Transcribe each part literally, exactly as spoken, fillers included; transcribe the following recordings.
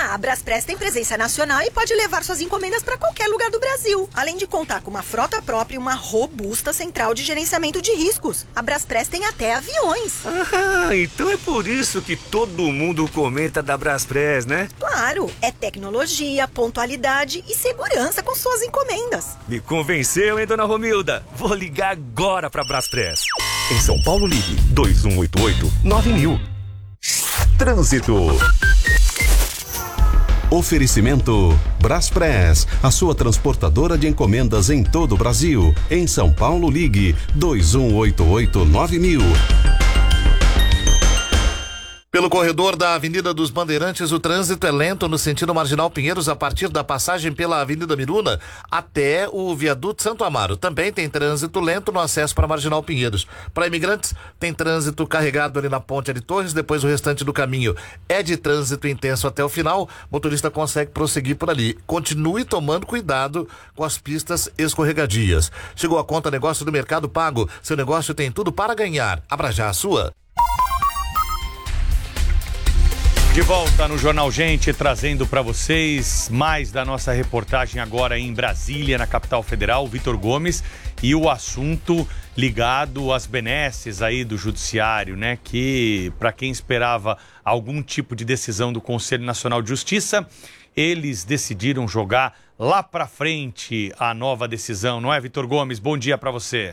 A Braspress tem presença nacional e pode levar suas encomendas para qualquer lugar do Brasil, além de contar com uma frota própria e uma robusta central de gerenciamento de riscos. A Braspress tem até aviões. Ah, então é por isso que todo mundo comenta da Braspress, né? Claro, é tecnologia, pontualidade e segurança com suas encomendas. Me convenceu, hein, dona Romilda? Vou ligar agora pra Braspress. Em São Paulo, ligue dois um oito oito nove mil. Trânsito. Oferecimento Braspress, a sua transportadora de encomendas em todo o Brasil. Em São Paulo, ligue dois um oito oito nove mil. Pelo corredor da Avenida dos Bandeirantes, o trânsito é lento no sentido Marginal Pinheiros a partir da passagem pela Avenida Miruna até o viaduto Santo Amaro. Também tem trânsito lento no acesso para Marginal Pinheiros. Para imigrantes, tem trânsito carregado ali na Ponte de Torres, depois o restante do caminho é de trânsito intenso até o final. O motorista consegue prosseguir por ali. Continue tomando cuidado com as pistas escorregadias. Chegou a conta negócio do Mercado Pago. Seu negócio tem tudo para ganhar. Abra já a sua. De volta no Jornal Gente, trazendo para vocês mais da nossa reportagem agora em Brasília, na capital federal, Vitor Gomes, e o assunto ligado às benesses aí do judiciário, né? Que, para quem esperava algum tipo de decisão do Conselho Nacional de Justiça, eles decidiram jogar lá para frente a nova decisão, não é, Vitor Gomes? Bom dia para você.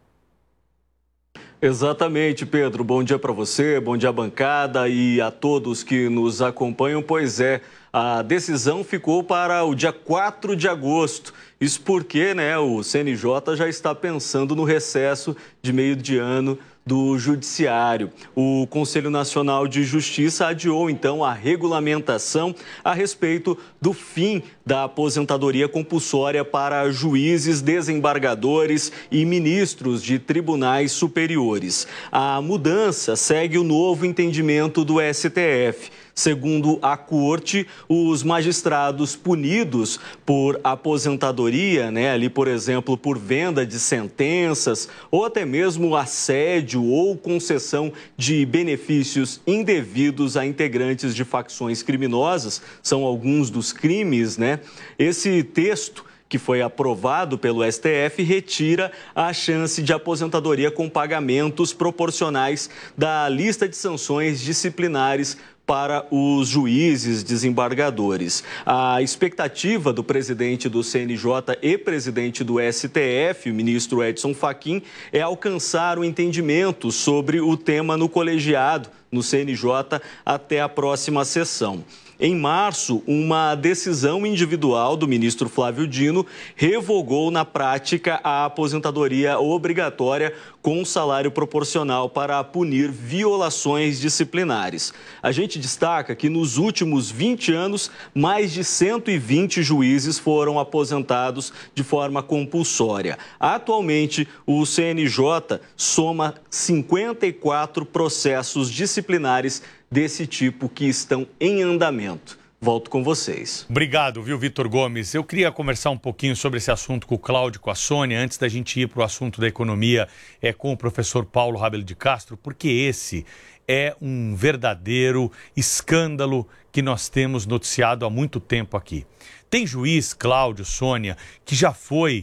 Exatamente, Pedro. Bom dia para você, bom dia à bancada e a todos que nos acompanham. Pois é, a decisão ficou para o dia quatro de agosto. Isso porque, né, o C N J já está pensando no recesso de meio de ano do Judiciário. O Conselho Nacional de Justiça adiou, então, a regulamentação a respeito do fim da aposentadoria compulsória para juízes, desembargadores e ministros de tribunais superiores. A mudança segue o novo entendimento do S T F. Segundo a Corte, os magistrados punidos por aposentadoria, né, ali, por exemplo, por venda de sentenças ou até mesmo assédio ou concessão de benefícios indevidos a integrantes de facções criminosas, são alguns dos crimes, né? Esse texto que foi aprovado pelo S T F, retira a chance de aposentadoria com pagamentos proporcionais da lista de sanções disciplinares para os juízes desembargadores. A expectativa do presidente do C N J e presidente do S T F, o ministro Edson Fachin, é alcançar o entendimento sobre o tema no colegiado, no C N J, até a próxima sessão. Em março, uma decisão individual do ministro Flávio Dino revogou na prática a aposentadoria obrigatória com salário proporcional para punir violações disciplinares. A gente destaca que nos últimos vinte anos, mais de cento e vinte juízes foram aposentados de forma compulsória. Atualmente, o C N J soma cinquenta e quatro processos disciplinares desse tipo que estão em andamento. Volto com vocês. Obrigado, viu, Vitor Gomes? Eu queria conversar um pouquinho sobre esse assunto com o Cláudio, com a Sônia, antes da gente ir para o assunto da economia, é, com o professor Paulo Rabelo de Castro, porque esse é um verdadeiro escândalo que nós temos noticiado há muito tempo aqui. Tem juiz, Cláudio, Sônia, que já foi...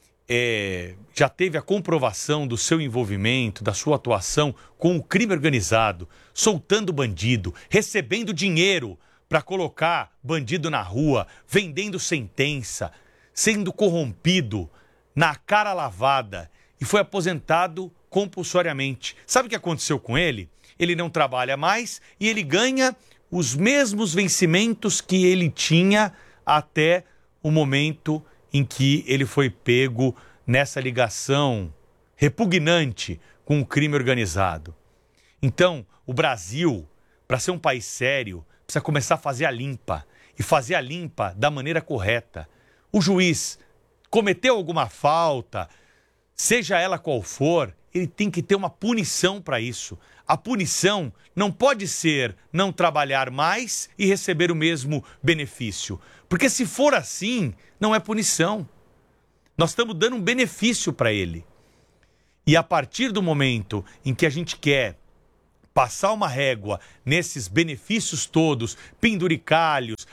É, já teve a comprovação do seu envolvimento, da sua atuação com o crime organizado, soltando bandido, recebendo dinheiro para colocar bandido na rua, vendendo sentença, sendo corrompido na cara lavada e foi aposentado compulsoriamente. Sabe o que aconteceu com ele? Ele não trabalha mais e ele ganha os mesmos vencimentos que ele tinha até o momento em que ele foi pego nessa ligação repugnante com o crime organizado. Então, o Brasil, para ser um país sério, precisa começar a fazer a limpa. E fazer a limpa da maneira correta. O juiz cometeu alguma falta, seja ela qual for, ele tem que ter uma punição para isso. A punição não pode ser não trabalhar mais e receber o mesmo benefício. Porque se for assim, não é punição. Nós estamos dando um benefício para ele. E a partir do momento em que a gente quer passar uma régua nesses benefícios todos, penduricalhos,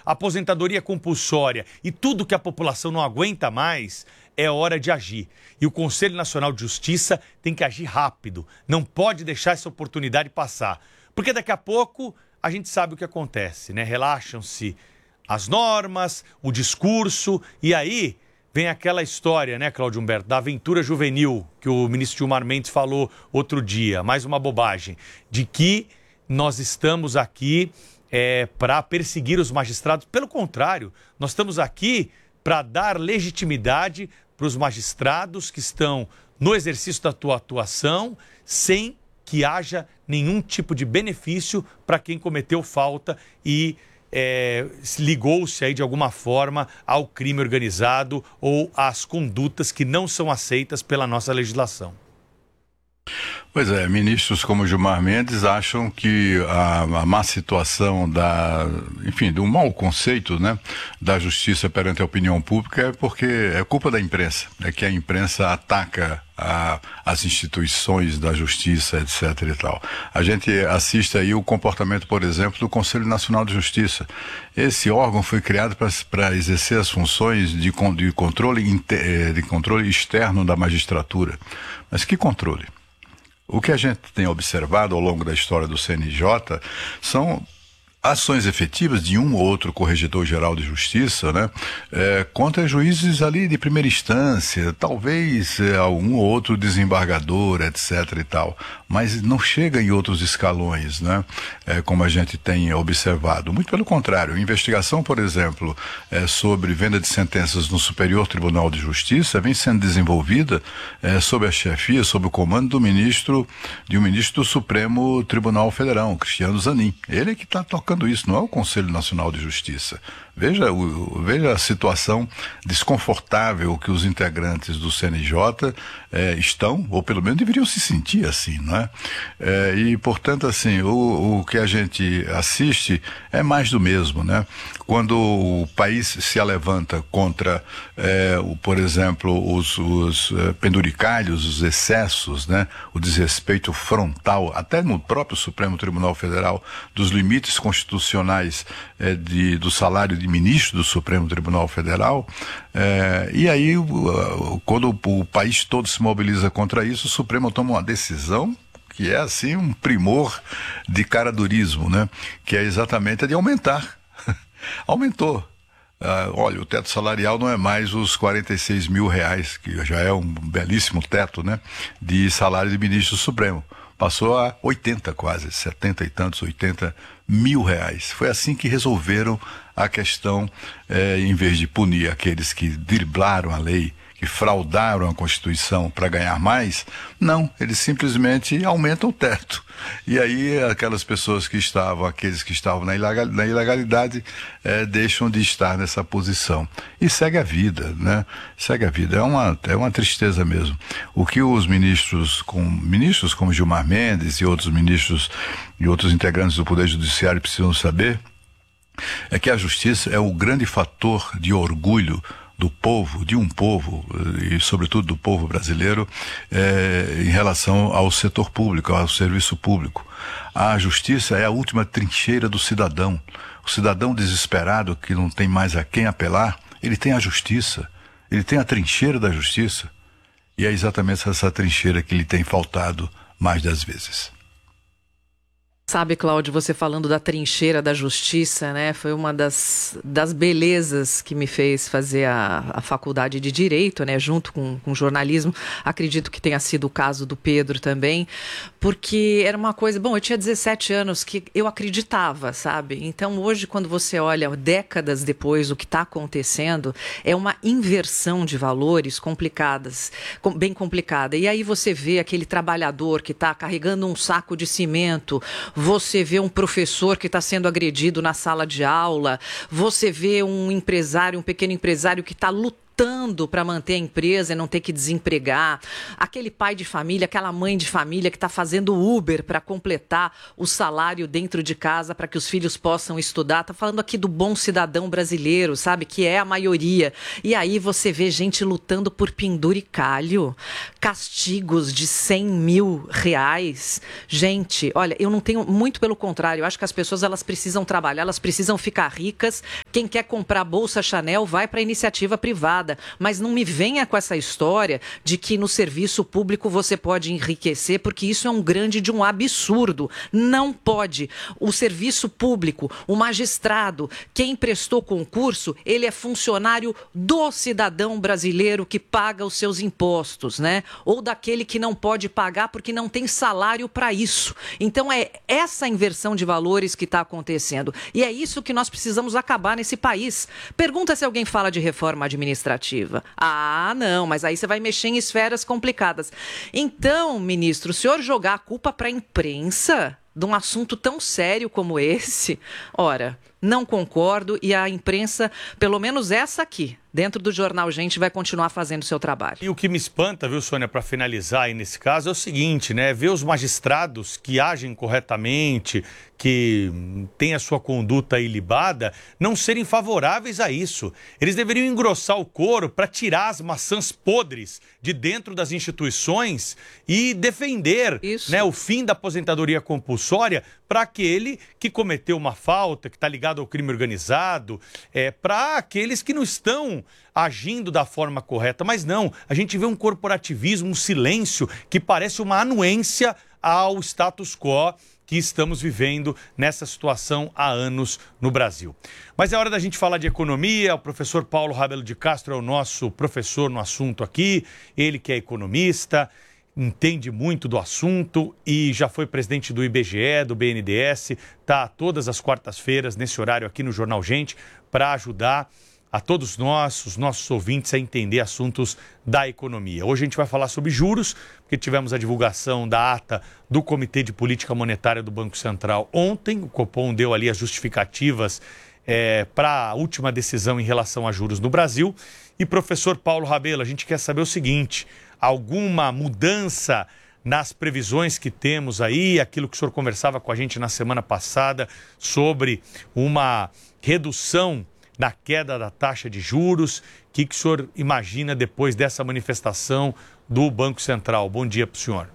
aposentadoria compulsória e tudo que a população não aguenta mais, é hora de agir. E o Conselho Nacional de Justiça tem que agir rápido, não pode deixar essa oportunidade passar. Porque daqui a pouco a gente sabe o que acontece, né? Relaxam-se as normas, o discurso, e aí vem aquela história, né, Cláudio Humberto, da aventura juvenil que o ministro Gilmar Mendes falou outro dia, mais uma bobagem, de que nós estamos aqui é, para perseguir os magistrados. Pelo contrário, nós estamos aqui para dar legitimidade para os magistrados que estão no exercício da tua atuação, sem que haja nenhum tipo de benefício para quem cometeu falta e é, ligou-se aí de alguma forma ao crime organizado ou às condutas que não são aceitas pela nossa legislação. Pois é, ministros como Gilmar Mendes acham que a, a má situação da, enfim, do mau conceito, né, da justiça perante a opinião pública é porque é culpa da imprensa, é que a imprensa ataca a, as instituições da justiça, etc e tal. A gente assiste aí o comportamento, por exemplo, do Conselho Nacional de Justiça. Esse órgão foi criado para exercer as funções de, de, controle, de controle externo da magistratura. Mas que controle? O que a gente tem observado ao longo da história do C N J são ações efetivas de um ou outro corregedor-geral de justiça, né, é, contra juízes ali de primeira instância, talvez é, um ou outro desembargador, etc e tal, mas não chega em outros escalões, né, é, como a gente tem observado. Muito pelo contrário, investigação, por exemplo, é, sobre venda de sentenças no Superior Tribunal de Justiça vem sendo desenvolvida é, sob a chefia, sob o comando do ministro, de um ministro do Supremo Tribunal Federal, Cristiano Zanin. Ele é que está tocando isso, não é o Conselho Nacional de Justiça. Veja, o, veja a situação desconfortável que os integrantes do C N J eh, estão, ou pelo menos deveriam se sentir assim, não é? Eh, e, portanto, assim, o, o que a gente assiste é mais do mesmo, né? Quando o país se alevanta contra, eh, o, por exemplo, os, os uh, penduricalhos, os excessos, né? O desrespeito frontal, até no próprio Supremo Tribunal Federal, dos limites constitucionais eh, de, do salário de ministro do Supremo Tribunal Federal, é, e aí quando o, o país todo se mobiliza contra isso, o Supremo toma uma decisão que é assim um primor de caradurismo, né? Que é exatamente a de aumentar. Aumentou. Uh, olha, o teto salarial não é mais os quarenta e seis mil reais, que já é um belíssimo teto, né, de salário de ministro do Supremo. Passou a oitenta quase, setenta e tantos, oitenta mil reais. Foi assim que resolveram a questão, eh, em vez de punir aqueles que driblaram a lei, que fraudaram a Constituição para ganhar mais, não, eles simplesmente aumentam o teto. E aí aquelas pessoas que estavam, aqueles que estavam na ilegalidade, eh, deixam de estar nessa posição. E segue a vida, né? Segue a vida. É uma, é uma tristeza mesmo. O que os ministros, com, ministros como Gilmar Mendes e outros ministros e outros integrantes do Poder Judiciário precisam saber é que a justiça é o grande fator de orgulho do povo, de um povo, e sobretudo do povo brasileiro, é, em relação ao setor público, ao serviço público. A justiça é a última trincheira do cidadão. O cidadão desesperado, que não tem mais a quem apelar, ele tem a justiça, ele tem a trincheira da justiça, e é exatamente essa trincheira que lhe tem faltado mais das vezes. Sabe, Cláudio, você falando da trincheira da justiça, né? Foi uma das, das belezas que me fez fazer a, a faculdade de Direito, né? Junto com, com jornalismo. Acredito que tenha sido o caso do Pedro também, porque era uma coisa... Bom, eu tinha dezessete anos que eu acreditava, sabe? Então, hoje, quando você olha décadas depois o que está acontecendo, é uma inversão de valores complicadas, com, bem complicada. E aí você vê aquele trabalhador que está carregando um saco de cimento... Você vê um professor que está sendo agredido na sala de aula, você vê um empresário, um pequeno empresário que está lutando para manter a empresa e não ter que desempregar, aquele pai de família, aquela mãe de família que está fazendo Uber para completar o salário dentro de casa para que os filhos possam estudar. Está falando aqui do bom cidadão brasileiro, sabe, que é a maioria. E aí você vê gente lutando por penduricalho, castigos de cem mil reais. Gente, olha, eu não tenho, muito pelo contrário, eu acho que as pessoas elas precisam trabalhar, elas precisam ficar ricas Quem quer comprar bolsa Chanel vai para a iniciativa privada, mas não me venha com essa história de que no serviço público você pode enriquecer, porque isso é um grande de um absurdo. Não pode. O serviço público, o magistrado, quem prestou concurso, ele é funcionário do cidadão brasileiro que paga os seus impostos, né? Ou daquele que não pode pagar porque não tem salário para isso. Então é essa inversão de valores que está acontecendo. E é isso que nós precisamos acabar nesse país. Pergunta se alguém fala de reforma administrativa. Ah, não, mas aí você vai mexer em esferas complicadas. Então, ministro, o senhor jogar a culpa para a imprensa de um assunto tão sério como esse, ora, não concordo, e a imprensa, pelo menos essa aqui, dentro do Jornal Gente, vai continuar fazendo o seu trabalho. E o que me espanta, viu, Sônia, para finalizar aí nesse caso, é o seguinte, né? Ver os magistrados que agem corretamente, que têm a sua conduta ilibada, não serem favoráveis a isso. Eles deveriam engrossar o couro para tirar as maçãs podres de dentro das instituições e defender, né, o fim da aposentadoria compulsória para aquele que cometeu uma falta, que está ligado ao crime organizado, é, para aqueles que não estão agindo da forma correta. Mas não, a gente vê um corporativismo, um silêncio que parece uma anuência ao status quo que estamos vivendo nessa situação há anos no Brasil. Mas é hora da gente falar de economia. O professor Paulo Rabelo de Castro é o nosso professor no assunto aqui, ele que é economista, entende muito do assunto e já foi presidente do I B G E, do B N D E S, está todas as quartas-feiras nesse horário aqui no Jornal Gente para ajudar a todos nós, os nossos ouvintes, a entender assuntos da economia. Hoje a gente vai falar sobre juros, porque tivemos a divulgação da ata do Comitê de Política Monetária do Banco Central ontem. O Copom deu ali as justificativas é, para a última decisão em relação a juros no Brasil. E, professor Paulo Rabelo, a gente quer saber o seguinte: alguma mudança nas previsões que temos aí, aquilo que o senhor conversava com a gente na semana passada sobre uma redução na queda da taxa de juros? O que, que o senhor imagina depois dessa manifestação do Banco Central? Bom dia para o senhor.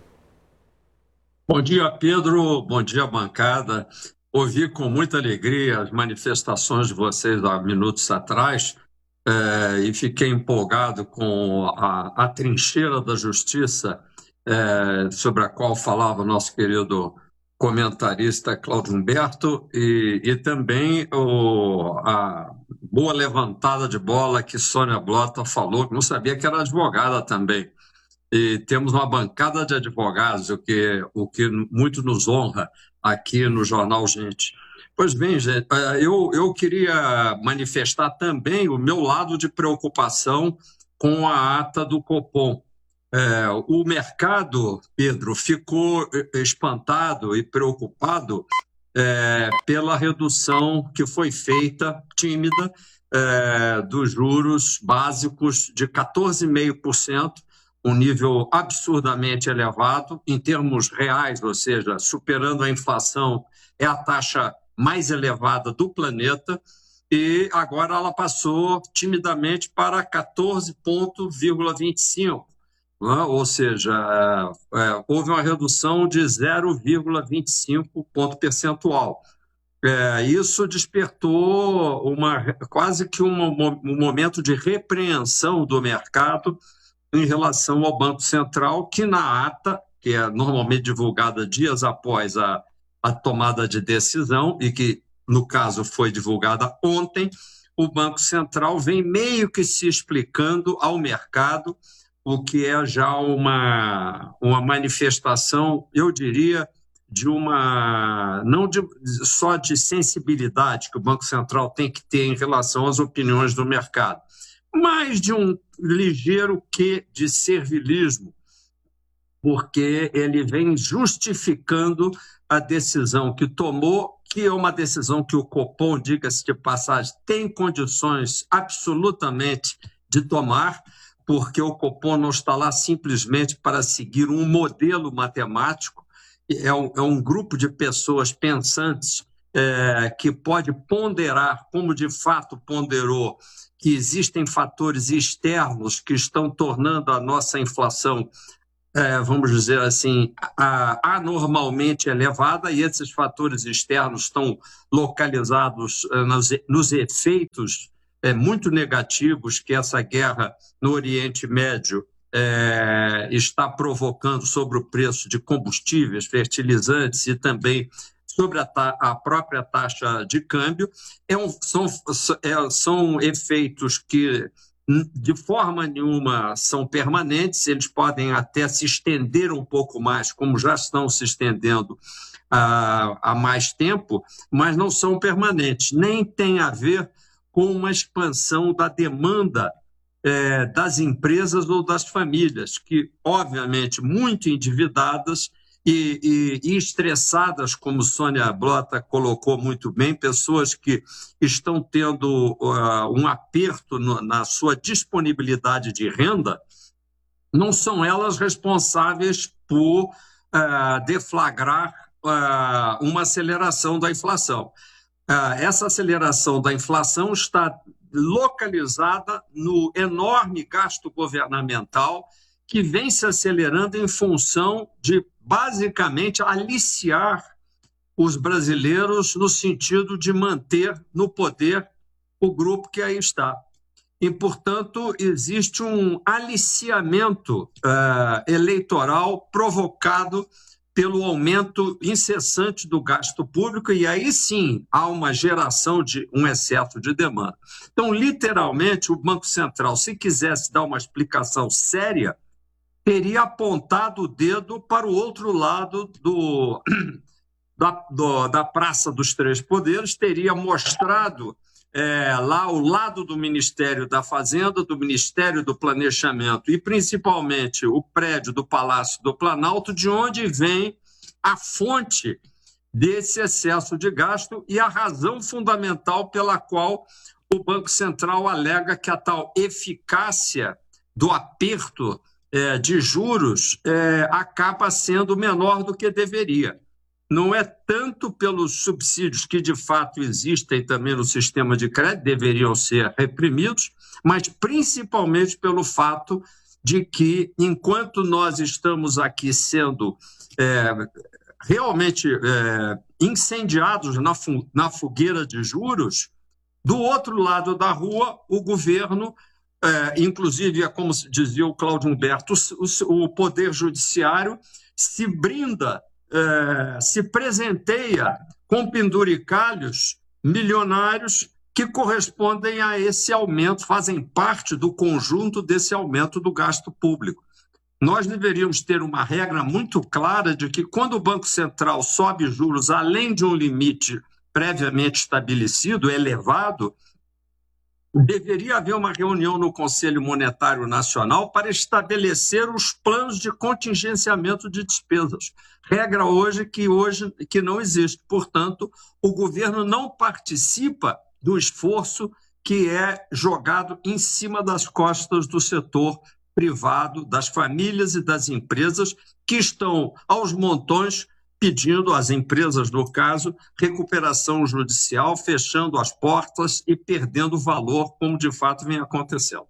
Bom dia, Pedro. Bom dia, bancada. Ouvi com muita alegria as manifestações de vocês há minutos atrás eh, e fiquei empolgado com a, a trincheira da justiça eh, sobre a qual falava o nosso querido comentarista Cláudio Humberto e, e também o, a boa levantada de bola que Sônia Blota falou, que não sabia que era advogada também. E temos uma bancada de advogados, o que, o que muito nos honra aqui no Jornal Gente. Pois bem, gente, eu, eu queria manifestar também o meu lado de preocupação com a ata do Copom. É, o mercado, Pedro, ficou espantado e preocupado é, pela redução que foi feita, tímida, é, dos juros básicos de quatorze vírgula cinco por cento, um nível absurdamente elevado em termos reais, ou seja, superando a inflação, é a taxa mais elevada do planeta, e agora ela passou timidamente para quatorze vírgula vinte e cinco por cento. Ou seja, é, houve uma redução de zero vírgula vinte e cinco ponto percentual. É, isso despertou uma, quase que um, um momento de repreensão do mercado em relação ao Banco Central, que na ata, que é normalmente divulgada dias após a, a tomada de decisão, e que, no caso, foi divulgada ontem, o Banco Central vem meio que se explicando ao mercado, o que é já uma, uma manifestação, eu diria, de uma, não de, só de sensibilidade que o Banco Central tem que ter em relação às opiniões do mercado, mas de um ligeiro quê de servilismo, porque ele vem justificando a decisão que tomou, que é uma decisão que o Copom, diga-se de passagem, tem condições absolutamente de tomar, porque o Copom não está lá simplesmente para seguir um modelo matemático, é um, é um grupo de pessoas pensantes é, que pode ponderar, como de fato ponderou, que existem fatores externos que estão tornando a nossa inflação é, vamos dizer assim, a, anormalmente elevada, e esses fatores externos estão localizados é, nos, nos efeitos é, muito negativos que essa guerra no Oriente Médio é, está provocando sobre o preço de combustíveis, fertilizantes e também sobre a, ta- a própria taxa de câmbio. É um, são, é, são efeitos que, de forma nenhuma, são permanentes, eles podem até se estender um pouco mais, como já estão se estendendo há, há mais tempo, mas não são permanentes, nem tem a ver com uma expansão da demanda é, das empresas ou das famílias, que, obviamente, muito endividadas e, e, e estressadas, como Sônia Blota colocou muito bem, pessoas que estão tendo uh, um aperto no, na sua disponibilidade de renda, não são elas responsáveis por uh, deflagrar uh, uma aceleração da inflação. Uh, essa aceleração da inflação está localizada no enorme gasto governamental que vem se acelerando em função de, basicamente, aliciar os brasileiros no sentido de manter no poder o grupo que aí está. E, portanto, existe um aliciamento uh, eleitoral provocado pelo aumento incessante do gasto público, e aí sim há uma geração de um excesso de demanda. Então, literalmente, o Banco Central, se quisesse dar uma explicação séria, teria apontado o dedo para o outro lado do, da, do, da Praça dos Três Poderes, teria mostrado é, lá o lado do Ministério da Fazenda, do Ministério do Planejamento e, principalmente, o prédio do Palácio do Planalto, de onde vem a fonte desse excesso de gasto e a razão fundamental pela qual o Banco Central alega que a tal eficácia do aperto É, de juros é, acaba sendo menor do que deveria. Não é tanto pelos subsídios que de fato existem também no sistema de crédito, deveriam ser reprimidos, mas principalmente pelo fato de que, enquanto nós estamos aqui sendo é, realmente é, incendiados na, fu- na fogueira de juros, do outro lado da rua, o governo É, inclusive, é como dizia o Cláudio Humberto, o, o Poder Judiciário se brinda, é, se presenteia com penduricalhos milionários que correspondem a esse aumento, fazem parte do conjunto desse aumento do gasto público. Nós deveríamos ter uma regra muito clara de que, quando o Banco Central sobe juros além de um limite previamente estabelecido, elevado, deveria haver uma reunião no Conselho Monetário Nacional para estabelecer os planos de contingenciamento de despesas. Regra hoje que, hoje que não existe. Portanto, o governo não participa do esforço que é jogado em cima das costas do setor privado, das famílias e das empresas que estão aos montões pedindo às empresas, no caso, recuperação judicial, fechando as portas e perdendo valor, como de fato vem acontecendo.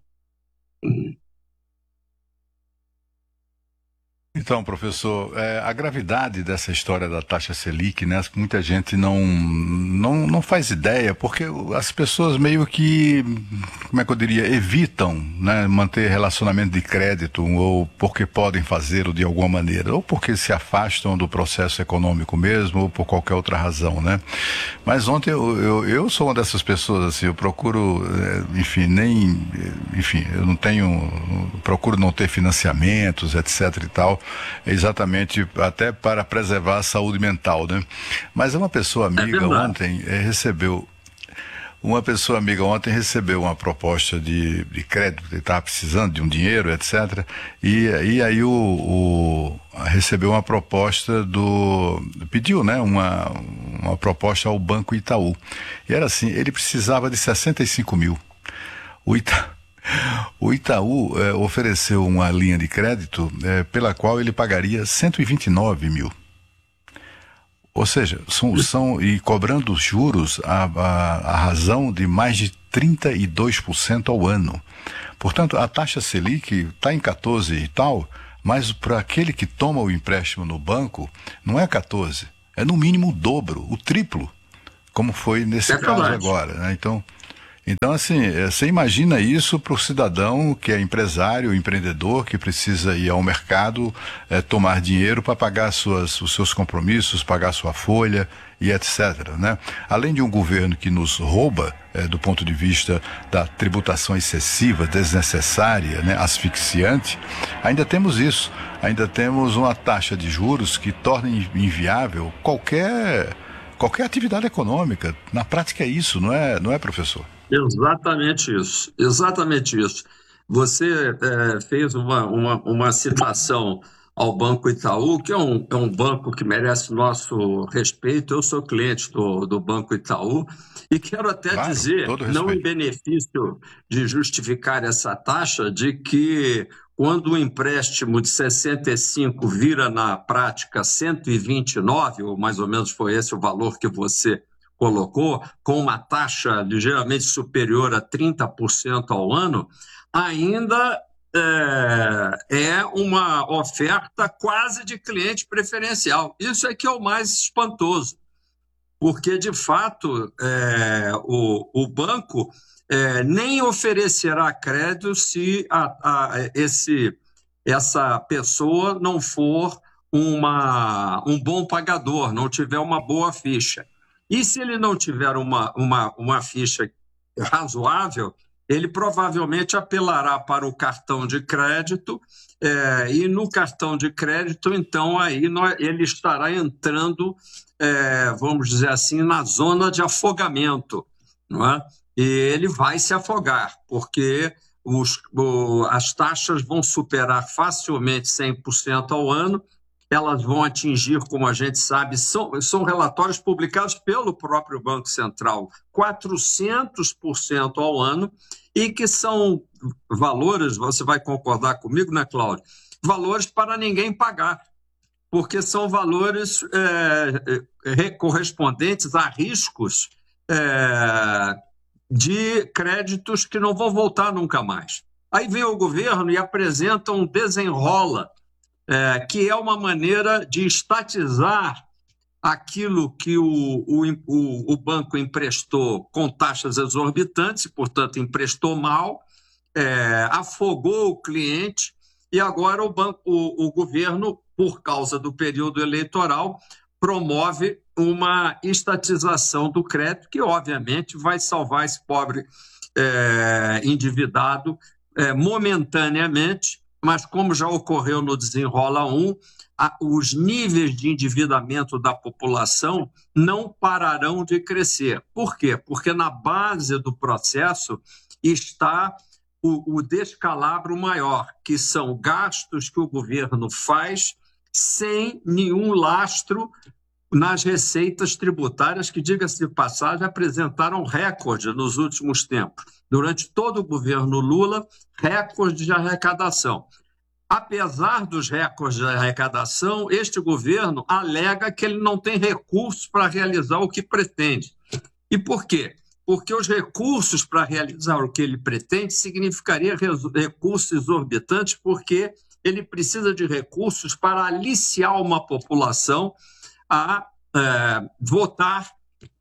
Então, professor, é, a gravidade dessa história da taxa Selic, né, muita gente não, não, não faz ideia, porque as pessoas meio que, como é que eu diria, evitam, né, manter relacionamento de crédito, ou porque podem fazê-lo de alguma maneira, ou porque se afastam do processo econômico mesmo, ou por qualquer outra razão, né? Mas ontem eu, eu, eu sou uma dessas pessoas, assim, eu procuro, enfim, nem, enfim, eu não tenho, procuro não ter financiamentos, etc e tal, exatamente até para preservar a saúde mental, né? Mas uma pessoa amiga é ontem eh, recebeu uma pessoa amiga ontem recebeu uma proposta de, de crédito, ele estava precisando de um dinheiro, etcétera. E, e aí o, o recebeu uma proposta do pediu, né, uma uma proposta ao Banco Itaú. E era assim, ele precisava de sessenta e cinco mil. O Itaú O Itaú eh, ofereceu uma linha de crédito eh, pela qual ele pagaria cento e vinte e nove mil. Ou seja, são, são e cobrando juros a, a, a razão de mais de trinta e dois por cento ao ano. Portanto, a taxa Selic está em quatorze e tal, mas para aquele que toma o empréstimo no banco, não é quatorze, é no mínimo o dobro, o triplo, como foi nesse é caso verdade. agora, né? Então, então, assim, você imagina isso para o cidadão que é empresário, empreendedor, que precisa ir ao mercado, é, tomar dinheiro para pagar suas, os seus compromissos, pagar sua folha e etcétera, né? Além de um governo que nos rouba, é, do ponto de vista da tributação excessiva, desnecessária, né, asfixiante, ainda temos isso, ainda temos uma taxa de juros que torna inviável qualquer, qualquer atividade econômica. Na prática é isso, não é, não é, professor? Exatamente isso, exatamente isso. Você é, fez uma, uma, uma citação ao Banco Itaú, que é um, é um banco que merece nosso respeito. Eu sou cliente do, do Banco Itaú e quero até Claro, dizer, todo não em respeito. benefício de justificar essa taxa, de que quando o empréstimo de sessenta e cinco vira na prática cento e vinte e nove, ou mais ou menos foi esse o valor que você colocou, com uma taxa ligeiramente superior a trinta por cento ao ano, ainda é, é uma oferta quase de cliente preferencial. Isso é que é o mais espantoso, porque, de fato, é, o, o banco é, nem oferecerá crédito se a, a, esse, essa pessoa não for uma, um bom pagador, não tiver uma boa ficha. E se ele não tiver uma, uma, uma ficha razoável, ele provavelmente apelará para o cartão de crédito, é, e no cartão de crédito, então, aí nós, ele estará entrando, é, vamos dizer assim, na zona de afogamento, não é? E ele vai se afogar, porque os, o, as taxas vão superar facilmente cem por cento ao ano. Elas vão atingir, como a gente sabe, são, são relatórios publicados pelo próprio Banco Central, quatrocentos por cento ao ano, e que são valores, você vai concordar comigo, né, Cláudio? Valores para ninguém pagar, porque são valores é, correspondentes a riscos é, de créditos que não vão voltar nunca mais. Aí vem o governo e apresenta um desenrola, É, que é uma maneira de estatizar aquilo que o, o, o, o banco emprestou com taxas exorbitantes, portanto, emprestou mal, é, afogou o cliente, e agora o, banco, o, o governo, por causa do período eleitoral, promove uma estatização do crédito, que, obviamente, vai salvar esse pobre é, endividado é, momentaneamente. Mas, como já ocorreu no Desenrola um, a, os níveis de endividamento da população não pararão de crescer. Por quê? Porque na base do processo está o, o descalabro maior, que são gastos que o governo faz sem nenhum lastro nas receitas tributárias, que, diga-se de passagem, apresentaram recorde nos últimos tempos. Durante todo o governo Lula, recorde de arrecadação. Apesar dos recordes de arrecadação, este governo alega que ele não tem recursos para realizar o que pretende. E por quê? Porque os recursos para realizar o que ele pretende significaria recursos exorbitantes, porque ele precisa de recursos para aliciar uma população a é, votar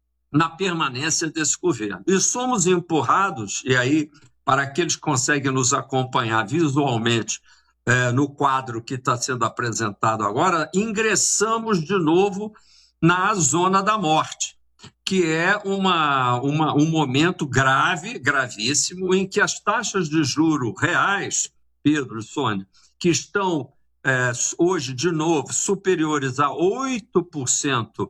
na permanência desse governo. E somos empurrados, e aí, para aqueles que conseguem nos acompanhar visualmente é, no quadro que está sendo apresentado agora, ingressamos de novo na zona da morte, que é uma, uma, um momento grave, gravíssimo, em que as taxas de juros reais, Pedro e Sônia, que estão é, hoje, de novo, superiores a oito por cento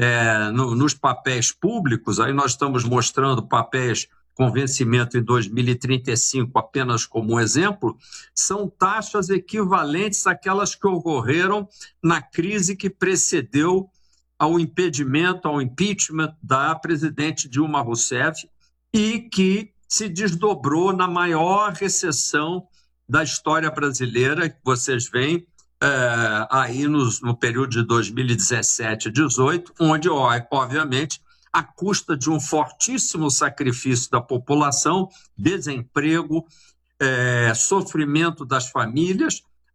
É, no, nos papéis públicos, aí nós estamos mostrando papéis com vencimento em dois mil e trinta e cinco apenas como um exemplo, são taxas equivalentes àquelas que ocorreram na crise que precedeu ao impedimento, ao impeachment da presidente Dilma Rousseff, e que se desdobrou na maior recessão da história brasileira, que vocês veem É, aí nos, no período de dois mil e dezessete e dois mil e dezoito, onde, obviamente, à custa de um fortíssimo sacrifício da população, desemprego, é, sofrimento das famílias,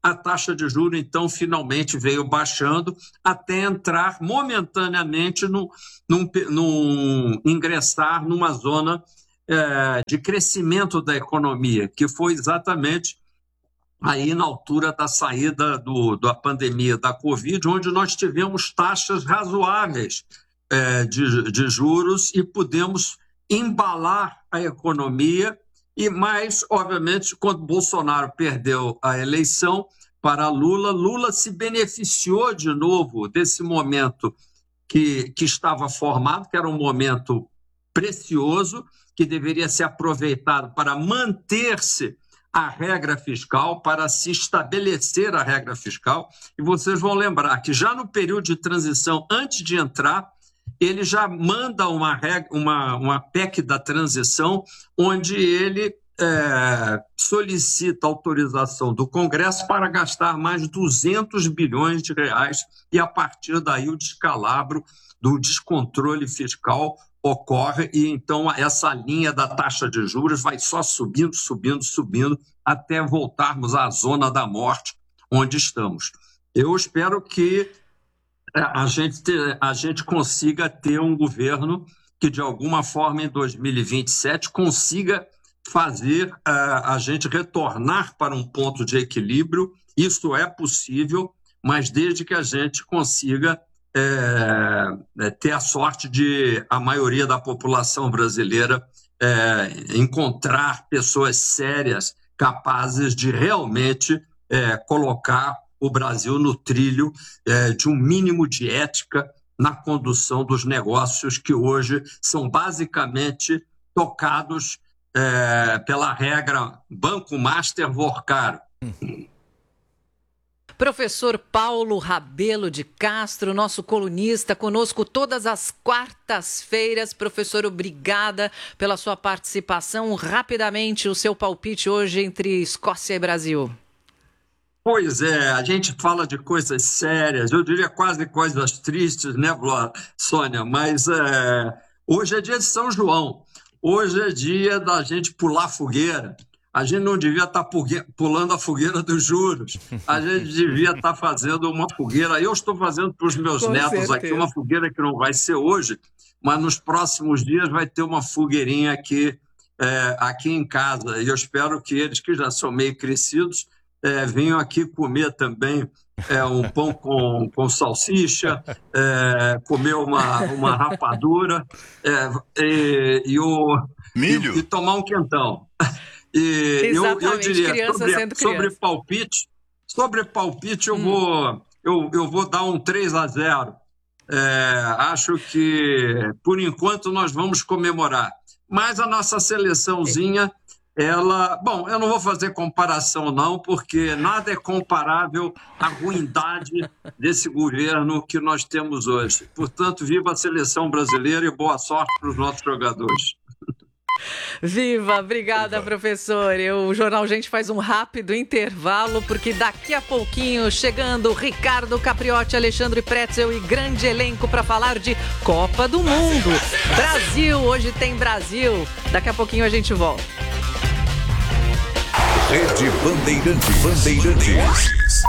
a taxa de juros, então, finalmente veio baixando até entrar momentaneamente no, num, num, ingressar numa zona é, de crescimento da economia, que foi exatamente aí na altura da saída do, da pandemia da Covid, onde nós tivemos taxas razoáveis é, de, de juros e pudemos embalar a economia. E mais, obviamente, quando Bolsonaro perdeu a eleição para Lula, Lula se beneficiou de novo desse momento que, que estava formado, que era um momento precioso, que deveria ser aproveitado para manter-se a regra fiscal, para se estabelecer a regra fiscal. E vocês vão lembrar que já no período de transição, antes de entrar, ele já manda uma, regra, uma, uma P E C da transição, onde ele é, solicita autorização do Congresso para gastar mais duzentos bilhões de reais e, a partir daí, o descalabro do descontrole fiscal ocorre e, então, essa linha da taxa de juros vai só subindo, subindo, subindo, até voltarmos à zona da morte onde estamos. Eu espero que a gente, a gente consiga ter um governo que, de alguma forma, em dois mil e vinte e sete, consiga fazer uh, a gente retornar para um ponto de equilíbrio. Isso é possível, mas desde que a gente consiga é, é, ter a sorte de a maioria da população brasileira é, encontrar pessoas sérias, capazes de realmente é, colocar o Brasil no trilho é, de um mínimo de ética na condução dos negócios que hoje são basicamente tocados é, pela regra Banco Master Vorcaro. Professor Paulo Rabelo de Castro, nosso colunista, conosco todas as quartas-feiras. Professor, obrigada pela sua participação. Rapidamente, o seu palpite hoje entre Escócia e Brasil. Pois é, a gente fala de coisas sérias, eu diria quase coisas tristes, né, Sônia? Mas é, hoje é dia de São João, hoje é dia da gente pular fogueira. A gente não devia estar pulando a fogueira dos juros, a gente devia estar fazendo uma fogueira. Eu estou fazendo para os meus Com netos certeza. aqui uma fogueira que não vai ser hoje, mas nos próximos dias vai ter uma fogueirinha aqui, é, aqui em casa. E eu espero que eles, que já são meio crescidos, É, venham aqui comer também é, um pão com, com salsicha, é, comer uma, uma rapadura é, e, e, o, Milho. E, e tomar um quentão. E eu, eu diria, sobre, sobre palpite, sobre palpite eu, hum. vou, eu, eu vou dar um três a zero. É, acho que, por enquanto, nós vamos comemorar. Mas a nossa seleçãozinha... Ela, bom, eu não vou fazer comparação não, porque nada é comparável à ruindade desse governo que nós temos hoje. Portanto, viva a seleção brasileira e boa sorte para os nossos jogadores. Viva, obrigada, professor. Eu, o Jornal Gente faz um rápido intervalo, porque daqui a pouquinho chegando Ricardo Capriotti, Alexandre Pretzel e grande elenco para falar de Copa do Mundo. Brasil, hoje tem Brasil. Daqui a pouquinho a gente volta. Rede Bandeirantes. Bandeirantes.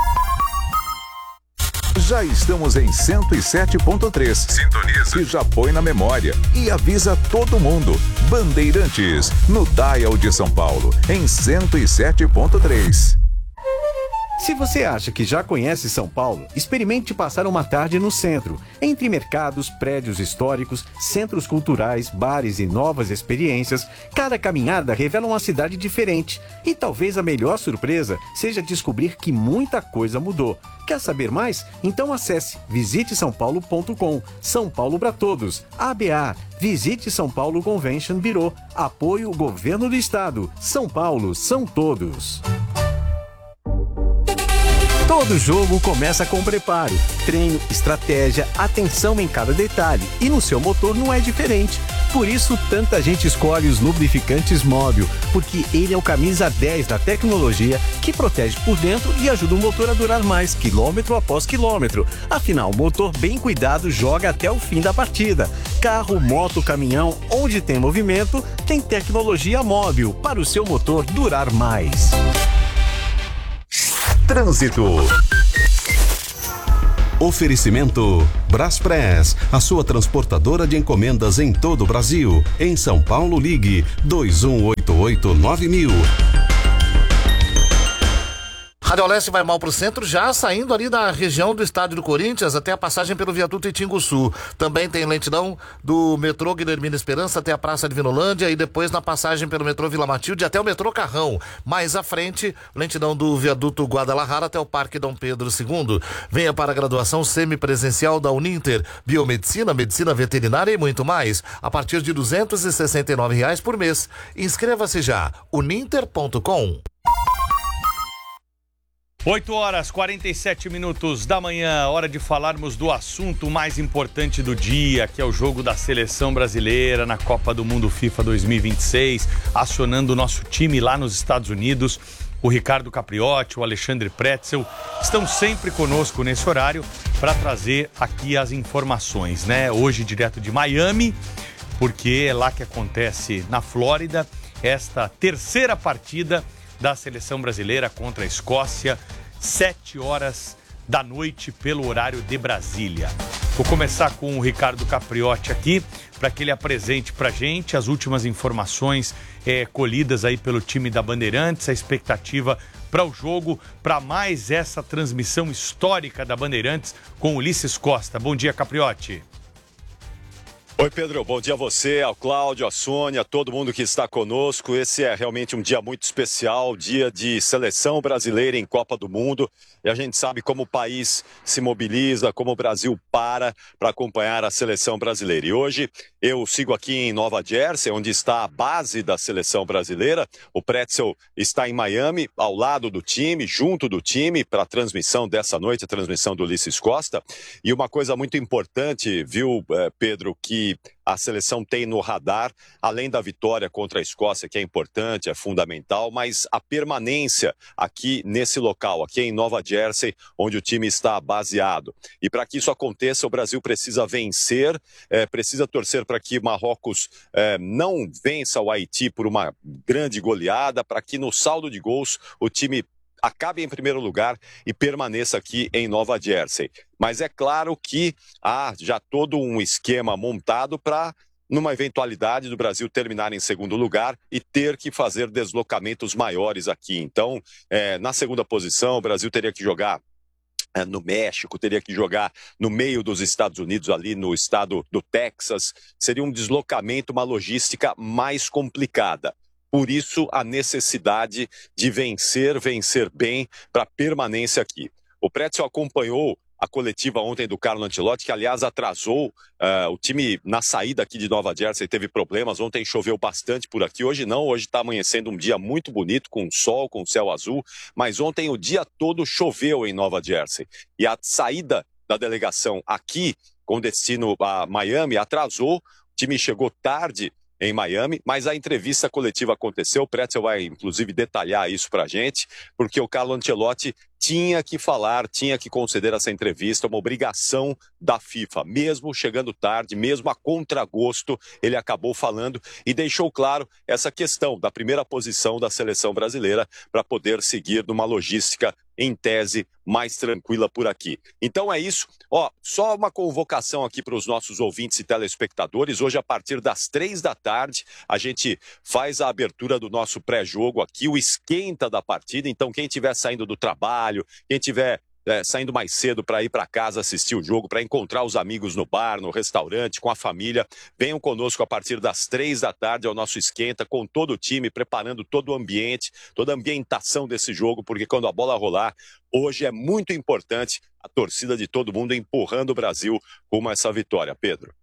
Já estamos em cento e sete ponto três. Sintoniza. E já põe na memória. E avisa todo mundo. Bandeirantes, no Dial de São Paulo, em cento e sete ponto três. Se você acha que já conhece São Paulo, experimente passar uma tarde no centro, entre mercados, prédios históricos, centros culturais, bares e novas experiências. Cada caminhada revela uma cidade diferente. E talvez a melhor surpresa seja descobrir que muita coisa mudou. Quer saber mais? Então acesse visite são paulo ponto com. São Paulo para todos. A B A. Visite São Paulo Convention Bureau. Apoio Governo do Estado. São Paulo são todos. Todo jogo começa com preparo, treino, estratégia, atenção em cada detalhe. E no seu motor não é diferente. Por isso, tanta gente escolhe os lubrificantes Móbil, porque ele é o camisa dez da tecnologia que protege por dentro e ajuda o motor a durar mais, quilômetro após quilômetro. Afinal, o motor bem cuidado joga até o fim da partida. Carro, moto, caminhão, onde tem movimento, tem tecnologia Móbil para o seu motor durar mais. Trânsito. Oferecimento Braspress, a sua transportadora de encomendas em todo o Brasil. Em São Paulo, ligue dois um oito oito nove mil. Rádio Leste vai mal pro centro, já saindo ali da região do estádio do Corinthians até a passagem pelo viaduto Itinguçu. Também tem lentidão do metrô Guilhermina Esperança até a Praça de Vinolândia e depois na passagem pelo metrô Vila Matilde até o metrô Carrão. Mais à frente, lentidão do viaduto Guadalajara até o Parque Dom Pedro segundo. Venha para a graduação semipresencial da Uninter, Biomedicina, Medicina Veterinária e muito mais, a partir de duzentos e sessenta e nove reais por mês. Inscreva-se já, uninter ponto com. oito horas e quarenta e sete minutos da manhã, hora de falarmos do assunto mais importante do dia, que é o jogo da seleção brasileira na Copa do Mundo FIFA dois mil e vinte e seis, acionando o nosso time lá nos Estados Unidos. O Ricardo Capriotti, o Alexandre Pretzel estão sempre conosco nesse horário para trazer aqui as informações, né? Hoje direto de Miami, porque é lá que acontece na Flórida esta terceira partida da seleção brasileira contra a Escócia, sete horas da noite pelo horário de Brasília. Vou começar com o Ricardo Capriotti aqui, para que ele apresente para a gente as últimas informações é, colhidas aí pelo time da Bandeirantes, a expectativa para o jogo, para mais essa transmissão histórica da Bandeirantes com Ulisses Costa. Bom dia, Capriotti. Oi, Pedro, bom dia a você, ao Cláudio, a Sônia, a todo mundo que está conosco. Esse é realmente um dia muito especial, dia de seleção brasileira em Copa do Mundo. E a gente sabe como o país se mobiliza, como o Brasil para para acompanhar a seleção brasileira. E hoje eu sigo aqui em Nova Jersey, onde está a base da seleção brasileira. O Pretzel está em Miami, ao lado do time, junto do time, para a transmissão dessa noite, a transmissão do Ulisses Costa. E uma coisa muito importante, viu, Pedro, que a seleção tem no radar, além da vitória contra a Escócia, que é importante, é fundamental, mas a permanência aqui nesse local, aqui em Nova Jersey, onde o time está baseado. E para que isso aconteça, o Brasil precisa vencer, é, precisa torcer para que Marrocos é, não vença o Haiti por uma grande goleada, para que no saldo de gols o time acabe em primeiro lugar e permaneça aqui em Nova Jersey. Mas é claro que há já todo um esquema montado para, numa eventualidade do Brasil terminar em segundo lugar e ter que fazer deslocamentos maiores aqui. Então, é, na segunda posição, o Brasil teria que jogar é, no México, teria que jogar no meio dos Estados Unidos, ali no estado do Texas. Seria um deslocamento, uma logística mais complicada. Por isso, a necessidade de vencer, vencer bem para permanência aqui. O Pretzel acompanhou a coletiva ontem do Carlo Ancelotti, que aliás atrasou uh, o time na saída aqui de Nova Jersey, teve problemas. Ontem choveu bastante por aqui, hoje não, hoje está amanhecendo um dia muito bonito, com sol, com céu azul, mas ontem o dia todo choveu em Nova Jersey. E a saída da delegação aqui, com destino a Miami, atrasou, o time chegou tarde em Miami, mas a entrevista coletiva aconteceu. O Pretzel vai, inclusive, detalhar isso pra gente, porque o Carlo Ancelotti tinha que falar, tinha que conceder essa entrevista, uma obrigação da FIFA. Mesmo chegando tarde, mesmo a contragosto, ele acabou falando e deixou claro essa questão da primeira posição da seleção brasileira para poder seguir numa logística, em tese, mais tranquila por aqui. Então é isso. Ó, só uma convocação aqui para os nossos ouvintes e telespectadores. Hoje, a partir das três da tarde, a gente faz a abertura do nosso pré-jogo aqui, o esquenta da partida. Então, quem estiver saindo do trabalho, quem estiver é, saindo mais cedo para ir para casa assistir o jogo, para encontrar os amigos no bar, no restaurante, com a família, venham conosco a partir das três da tarde ao nosso esquenta, com todo o time, preparando todo o ambiente, toda a ambientação desse jogo, porque quando a bola rolar, hoje é muito importante a torcida de todo mundo empurrando o Brasil rumo a essa vitória. Pedro.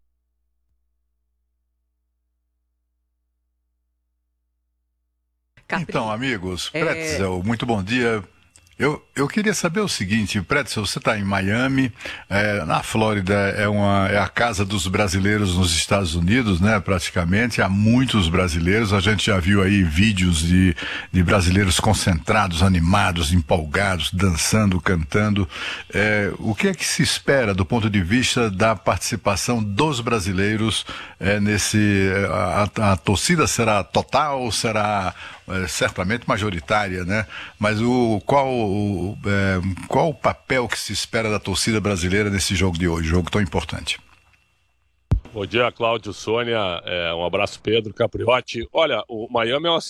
Então, amigos, Pretzel, é... muito bom dia. Eu, eu queria saber o seguinte, Pretzel, você está em Miami, é, na Flórida é, uma, é a casa dos brasileiros nos Estados Unidos, né, praticamente, há muitos brasileiros, a gente já viu aí vídeos de, de brasileiros concentrados, animados, empolgados, dançando, cantando. É, o que é que se espera do ponto de vista da participação dos brasileiros é, nesse... A, a torcida será total, será é, certamente majoritária, né? Mas o, qual, o, é, qual o papel que se espera da torcida brasileira nesse jogo de hoje, jogo tão importante? Bom dia, Cláudio, Sônia, é, um abraço, Pedro Capriotti. Olha, o Miami é uma